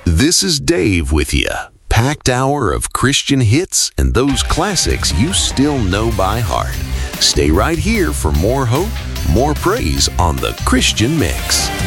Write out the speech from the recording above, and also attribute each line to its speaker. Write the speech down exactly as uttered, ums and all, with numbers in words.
Speaker 1: This is Dave with you. Packed hour of Christian hits and those classics you still know by heart. Stay right here for more hope, more praise on the Christian Mix.